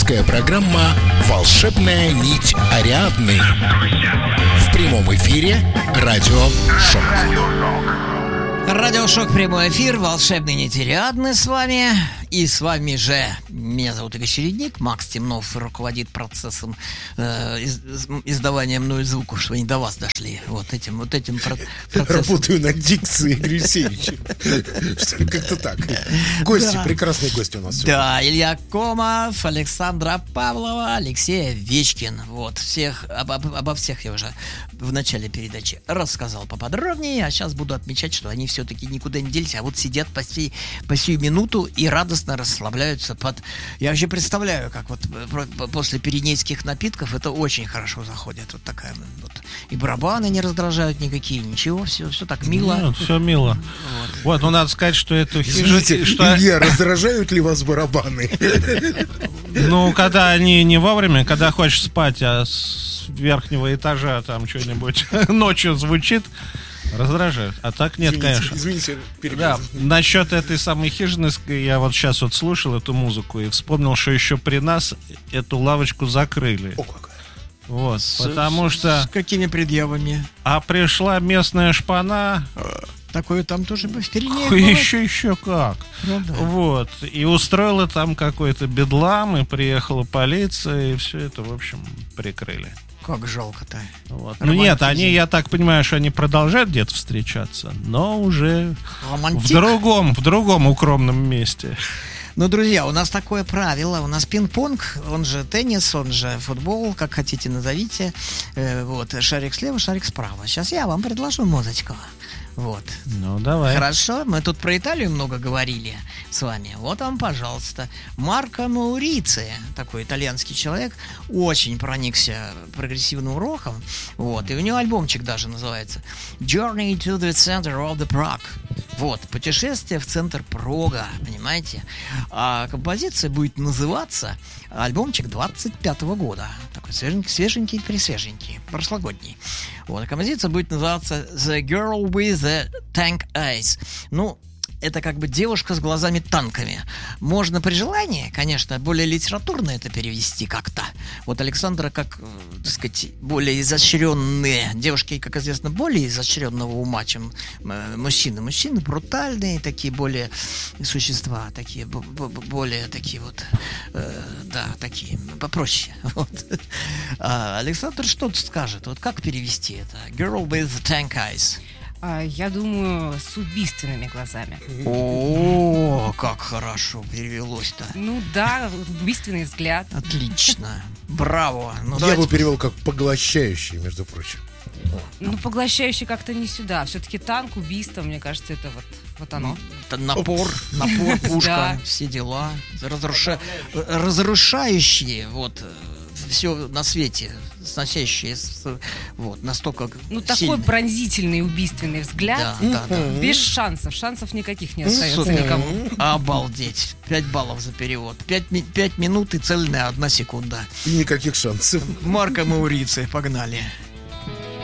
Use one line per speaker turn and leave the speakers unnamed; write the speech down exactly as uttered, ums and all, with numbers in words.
Авторская программа «Волшебная нить Ариадны». В прямом эфире Радио Шок.
Радиошок, прямой эфир, волшебный нить Ариадны с вами. И с вами же, меня зовут Игорь Чередник, Макс Темнов руководит процессом э, из, издавания мною звуков, что они до вас дошли. Вот этим, вот этим про- процессом.
Работаю над дикцией Игоря Алексеевича. Как-то так. Гости,
Да.
прекрасные гости у нас сегодня.
Да, Илья Комов, Александра Павлова, Алексей Овечкин. Вот, всех, об- об- обо всех я уже в начале передачи рассказал поподробнее, а сейчас буду отмечать, что они все-таки никуда не делись, а вот сидят по сей, по сию минуту и радостно расслабляются под... Я вообще представляю, как вот про- после пиренейских напитков это очень хорошо заходит. Вот такая вот. И барабаны не раздражают никакие, ничего, все, все так мило.
Ну, все мило. Вот. вот, ну надо сказать, что это...
Извините,
что...
Илья, раздражают ли вас барабаны?
Ну, когда они не вовремя, когда хочешь спать, а с верхнего этажа там что-нибудь ночью звучит, раздражают. А так нет,
Извините,
конечно.
Извините, перебил.
Да, насчет этой самой хижины, я вот сейчас вот слушал эту музыку и вспомнил, что еще при нас эту лавочку закрыли.
О, как.
Вот,
С-
потому
с-
что...
С какими предъявами?
А пришла местная шпана,
Такое там тоже в Пиренеях бывает?
еще, еще как.
Ну да.
Вот, и устроила там какой-то бедлам, и приехала полиция, и все это, в общем, прикрыли.
Как жалко-то.
Вот. Ну нет, они, я так понимаю, что они продолжают где-то встречаться, но уже в
Романтик.
другом, в другом укромном месте.
Ну, друзья, у нас такое правило. У нас пинг-понг, он же теннис, он же футбол, как хотите назовите. Э, вот, шарик слева, шарик справа. Сейчас я вам предложу музычку. Вот.
Ну, давай.
Хорошо, мы тут про Италию много говорили с вами. Вот вам, пожалуйста, Марко Маурици, такой итальянский человек, очень проникся прогрессивным роком. Вот, и у него альбомчик даже называется Journey to the Center of the Prague. Вот, путешествие в центр Прога, понимаете? А композиция будет называться, альбомчик двадцать пятого года. Такой свеженький, свеженький, присвеженький, прошлогодний. Вот, а композиция будет называться The Girl with the Tank Eyes. Ну, это как бы девушка с глазами-танками. Можно при желании, конечно, более литературно это перевести как-то. Вот Александра, как, э, так сказать, более изощренные. Девушки, как известно, более изощренного ума, чем э, мужчины. Мужчины брутальные, такие более существа, такие б- б- более такие вот, э, да, такие попроще. Вот. А Александр что тут скажет? Вот как перевести это? Girl with the tank eyes.
А, Я думаю, с убийственными глазами.
О, как хорошо перевелось-то.
Ну да, убийственный взгляд.
Отлично. Браво. Ну,
Я
давайте-
бы перевел как поглощающий, между прочим.
Ну, поглощающий как-то не сюда. Все-таки танк, убийство, мне кажется, это вот, вот оно.
Это напор, напор, пушка,
Да.
все дела. Разруша- Разрушающие, вот, все на свете, сносящие, с- вот, настолько
Ну, такой
сильные.
пронзительный убийственный взгляд.
Да, да, да.
Без шансов. Шансов никаких не остается
Супер.
никому.
Обалдеть. Пять баллов за перевод. Пять, ми- пять минут и цельная одна секунда.
И никаких шансов.
Марко Маурици, погнали.